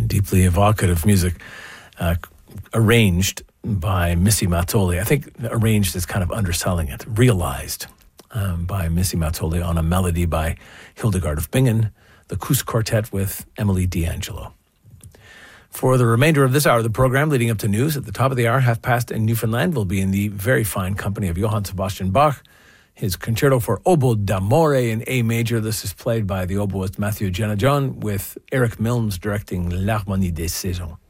and deeply evocative music arranged by Missy Mattoli. I think arranged is kind of underselling it. Realized by Missy Mattoli on a melody by Hildegard of Bingen, the Koos Quartet with Emily D'Angelo. For the remainder of this hour of the program, leading up to news, at the top of the hour, 5:30 in Newfoundland, we'll be in the very fine company of Johann Sebastian Bach, his Concerto for Oboe d'Amore in A major. This is played by the oboist Matthew Jenajon, with Eric Milnes directing L'Harmonie des Saisons.